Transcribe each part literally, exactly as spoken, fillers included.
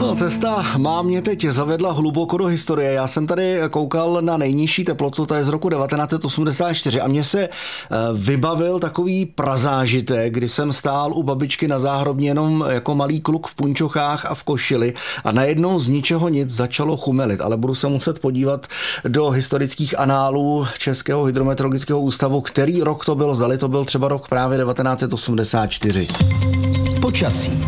No, cesta má mě teď zavedla hluboko do historie. Já jsem tady koukal na nejnižší teplotu, to je z roku devatenáct set osmdesát čtyři a mně se vybavil takový prazážitek, kdy jsem stál u babičky na záhrobně jenom jako malý kluk v punčochách a v košili a najednou z ničeho nic začalo chumelit, ale budu se muset podívat do historických análů Českého hydrometeorologického ústavu, který rok to byl, zdali to byl třeba rok právě devatenáct set osmdesát čtyři. Počasí.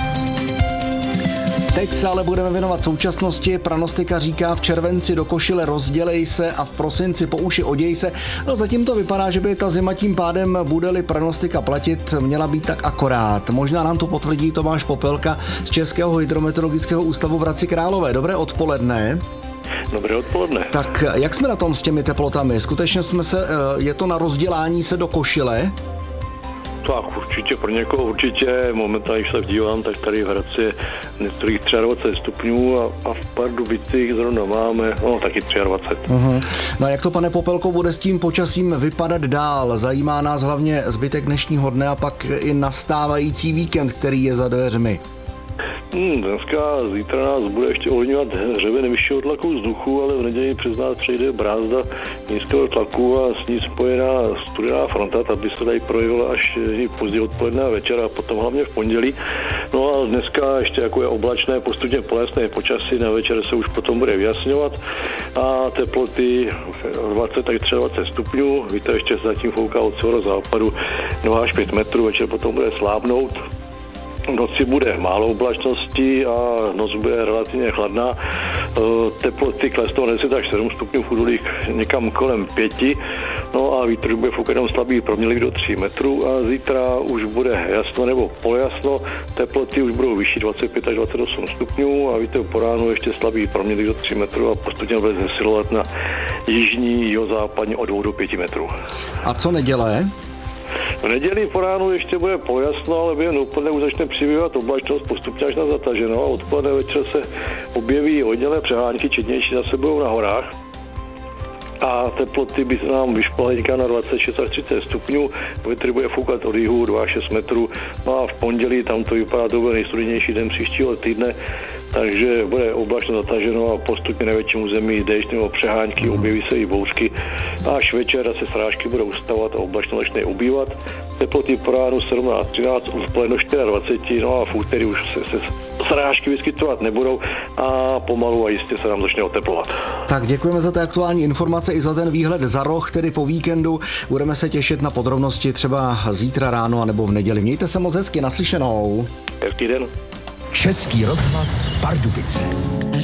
Teď se ale budeme věnovat současnosti. Pranostika říká, v červenci do košile rozdělej se a v prosinci po uši oděj se. No zatím to vypadá, že by ta zima tím pádem, bude-li pranostika platit, měla být tak akorát. Možná nám to potvrdí Tomáš Popelka z Českého hydrometeorologického ústavu v Hradci Králové. Dobré odpoledne. Dobré odpoledne. Tak jak jsme na tom s těmi teplotami? Skutečně jsme se, je to na rozdělání se do košile? Tak určitě, pro někoho určitě. Momentálně, když se dívám, tak tady v Hradci je některých dvacet tři stupňů a, a v Pardubicích zrovna máme, no taky dvacet tři. Uhum. No a jak to, pane Popelko, bude s tím počasím vypadat dál? Zajímá nás hlavně zbytek dnešního dne a pak i nastávající víkend, který je za dveřmi. Hmm, dneska, zítra nás bude ještě ovlivňovat hřeben vyššího tlaku vzduchu, ale v neděli přes nás přejde brázda nízkého tlaku a s ní spojená studená fronta, ta by se tady projevila až pozdě odpoledne a večer a potom hlavně v pondělí. No a dneska ještě jako je oblačné, postupně polesné počasí, na večer se už potom bude vyjasňovat a teploty dvacet tak dvacet tři stupňů, vítr ještě zatím fouká od severozápadu dva až pět metrů, večer potom bude slábnout. V noci bude málo oblačností a noc bude relativně chladná. Teploty klesnou deset až sedm stupňů, v údolích někam kolem pěti. No a vítr bude foukat jenom slabý proměnlivý do tří metrů a zítra už bude jasno nebo polojasno. Teploty už budou vyšší dvacet pět až dvacet osm stupňů a vítr po ránu ještě slabý proměnlivý do tří metrů a postupně bude zesilovat na jižní, jihozápadní od dvou do pěti metrů. A co neděle? V neděli po ránu ještě bude pojasno, ale během dopoledne už začne přibývat oblačnost postupně až na zataženo a odpoledne večer se objeví oddělené přehánky, četnější zase budou na horách. A teploty by se nám vyšplaly na dvacet šest až třicet stupňů, vítr bude foukat od jihu dva až šest metrů, no a v pondělí tam to vypadá, to bude nejstudenější den příštího týdne, takže bude oblačno zataženo a postupně na větším území déšť nebo přehánky, objeví se i bouřky a až večer se srážky budou ustavovat a oblačno začne ubývat. Teploty po ránu sedmnáct třináct, odpoledne dvacet čtyři, no a v úterý už se, se srážky vyskytovat nebudou a pomalu a jistě se nám začne oteplovat. Tak děkujeme za ty aktuální informace i za ten výhled za roh, tedy po víkendu. Budeme se těšit na podrobnosti třeba zítra ráno anebo v neděli. Mějte se moc hezky, naslyšenou. Hezký den. Český rozhlas Pardubice.